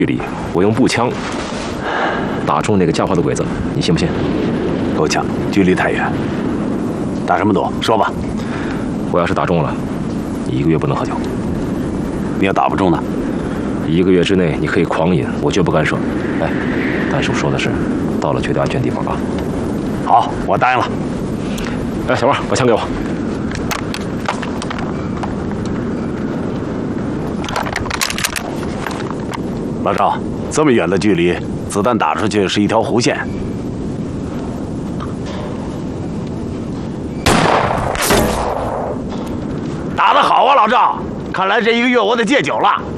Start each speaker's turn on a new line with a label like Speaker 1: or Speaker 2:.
Speaker 1: 距离，我用步枪打中那个叫花的鬼子，你信不信？
Speaker 2: 够呛，距离太远。打什么赌？说吧。
Speaker 1: 我要是打中了，你1个月不能喝酒。
Speaker 2: 你要打不中呢
Speaker 1: ？1个月之内你可以狂饮，我绝不干涉。哎，但是我说的是，到了绝对安全地方啊。
Speaker 2: 好，我答应了。
Speaker 1: 哎，小王，把枪给我。
Speaker 2: 老赵，这么远的距离，子弹打出去是一条弧线。打得好啊，老赵！看来这1个月我得戒酒了。